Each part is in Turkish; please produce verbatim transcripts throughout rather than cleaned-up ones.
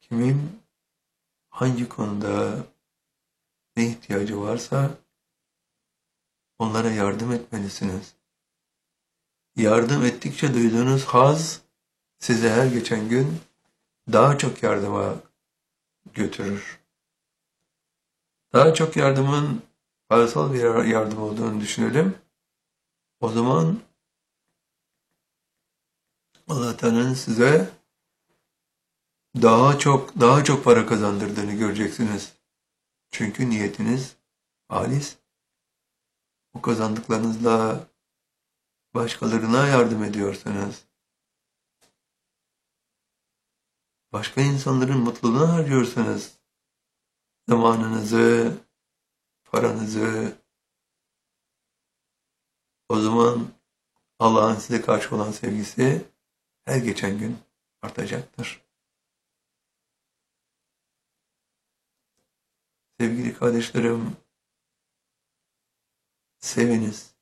Kimin hangi konuda ne ihtiyacı varsa onlara yardım etmelisiniz. Yardım ettikçe duyduğunuz haz sizi her geçen gün daha çok yardıma götürür. Daha çok yardımın parasal bir yardım olduğunu düşünelim. O zaman Allah Teala'nın size daha çok daha çok para kazandırdığını göreceksiniz. Çünkü niyetiniz halis. O kazandıklarınızla başkalarına yardım ediyorsanız, başka insanların mutluluğuna harcıyorsanız, zamanınızı, paranızı, o zaman Allah'ın size karşı olan sevgisi her geçen gün artacaktır. Sevgili kardeşlerim, seviniz.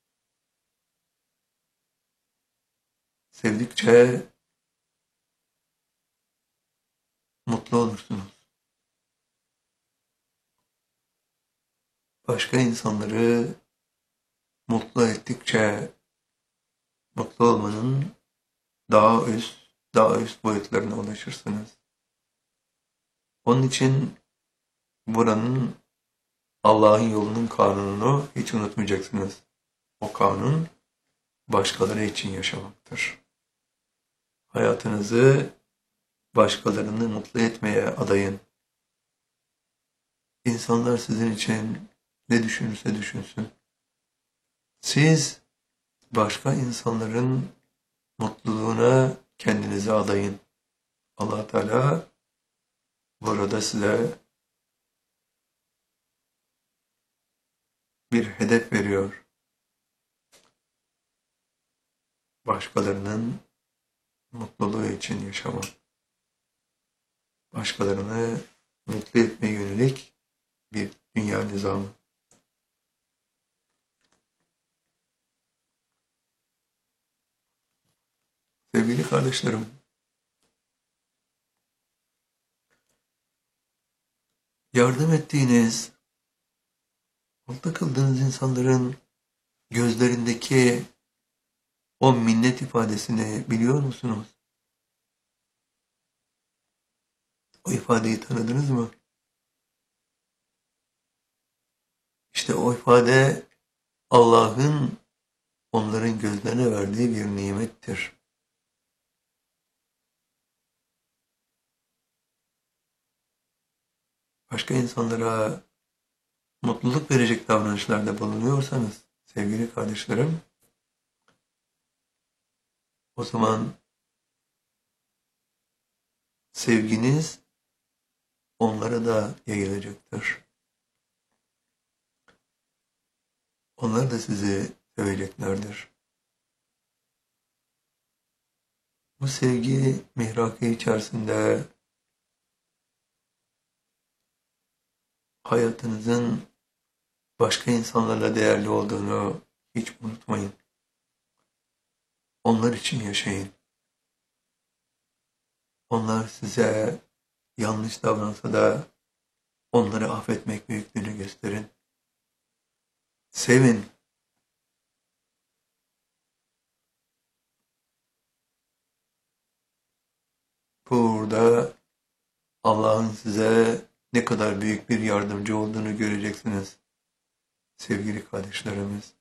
Sevdikçe mutlu olursunuz. Başka insanları mutlu ettikçe mutlu olmanın daha üst, daha üst boyutlarına ulaşırsınız. Onun için buranın Allah'ın yolunun kanununu hiç unutmayacaksınız. O kanun başkaları için yaşamaktır. Hayatınızı başkalarını mutlu etmeye adayın. İnsanlar sizin için ne düşünürse düşünsün. Siz başka insanların mutluluğuna kendinizi adayın. Allah Teala burada size bir hedef veriyor. Başkalarının mutluluğu için yaşamak. Başkalarını mutlu etmeye yönelik bir dünya nizamı. Sevgili kardeşlerim, yardım ettiğiniz, mutlu kıldığınız insanların gözlerindeki o minnet ifadesini biliyor musunuz? O ifadeyi tanıdınız mı? İşte o ifade Allah'ın onların gözlerine verdiği bir nimettir. Başka insanlara mutluluk verecek davranışlarda bulunuyorsanız sevgili kardeşlerim, o zaman sevginiz onlara da yayılacaktır. Onlar da sizi seveceklerdir. Bu sevgi mihrakı içerisinde hayatınızın başka insanlarla değerli olduğunu hiç unutmayın. Onlar için yaşayın. Onlar size yanlış davransa da onları affetmek büyüklüğünü gösterin. Sevin. Burada Allah'ın size ne kadar büyük bir yardımcı olduğunu göreceksiniz. Sevgili kardeşlerimiz.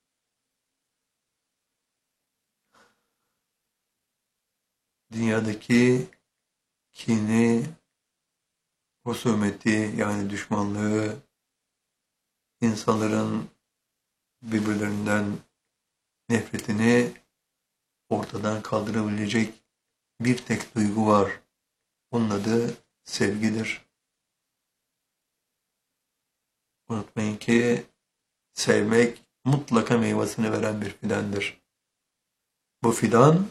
Dünyadaki kini, husumeti yani düşmanlığı, insanların birbirlerinden nefretini ortadan kaldırabilecek bir tek duygu var. Onun adı sevgidir. Unutmayın ki sevmek mutlaka meyvesini veren bir fidandır. Bu fidan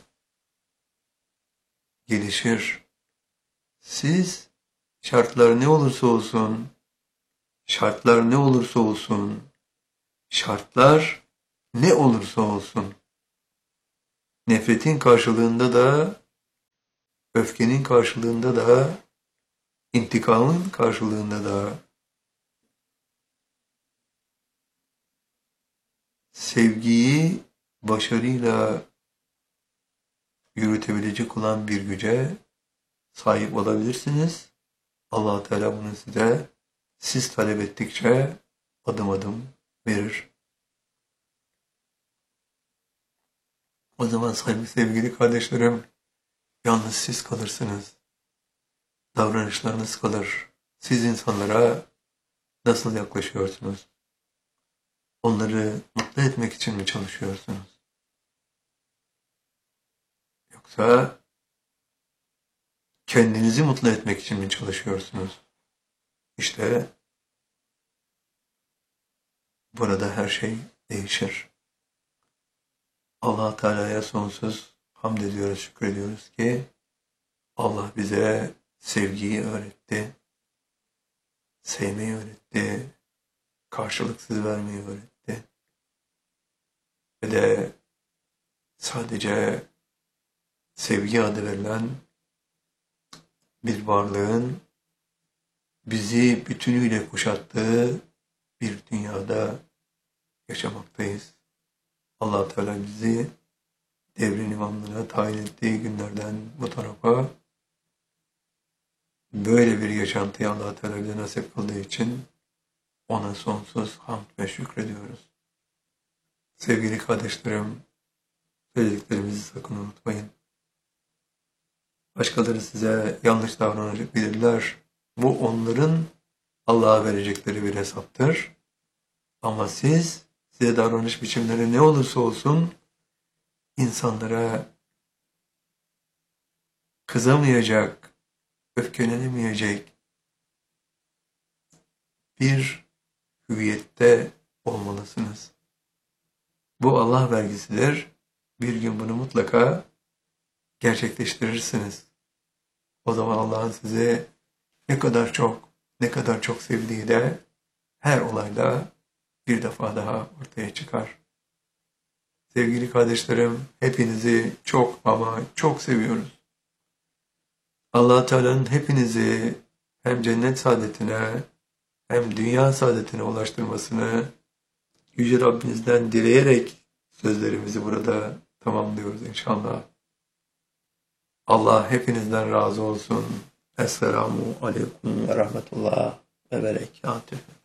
gelişir. Siz şartlar ne olursa olsun, şartlar ne olursa olsun, şartlar ne olursa olsun, nefretin karşılığında da, öfkenin karşılığında da intikamın karşılığında da sevgiyi başarıyla yürütebilecek olan bir güce sahip olabilirsiniz. Allah Teala bunu size siz talep ettikçe adım adım verir. O zaman sayın sevgili kardeşlerim, yalnız siz kalırsınız. Davranışlarınız kalır. Siz insanlara nasıl yaklaşıyorsunuz? Onları mutlu etmek için mi çalışıyorsunuz? Yoksa kendinizi mutlu etmek için mi çalışıyorsunuz? İşte burada her şey değişir. Allah Teala'ya sonsuz hamd ediyoruz, şükrediyoruz ki Allah bize sevgiyi öğretti, sevmeyi öğretti, karşılıksız vermeyi öğretti. Ve de sadece sevgi adı verilen bir varlığın bizi bütünüyle kuşattığı bir dünyada yaşamaktayız. Allah Teala bizi devrin imamlığına tayin ettiği günlerden bu tarafa böyle bir yaşantıyı Allah Teala bize nasip kıldığı için ona sonsuz hamd ve şükrediyoruz. Sevgili kardeşlerim, söylediklerimizi sakın unutmayın. Başkaları size yanlış davranabilirler. Bu onların Allah'a verecekleri bir hesaptır. Ama siz, size davranış biçimleri ne olursa olsun, insanlara kızamayacak, öfkelenemeyecek bir hüviyette olmalısınız. Bu Allah vergisidir. Bir gün bunu mutlaka gerçekleştirirsiniz. O zaman Allah'ın sizi ne kadar çok, ne kadar çok sevdiği de her olayda bir defa daha ortaya çıkar. Sevgili kardeşlerim, hepinizi çok ama çok seviyoruz. Allah Teala'nın hepinizi hem cennet saadetine hem dünya saadetine ulaştırmasını Yüce Rabbimizden dileyerek sözlerimizi burada tamamlıyoruz inşallah. Allah hepinizden razı olsun. Esselamu Aleyküm ve Rahmetullah ve Berekatühü.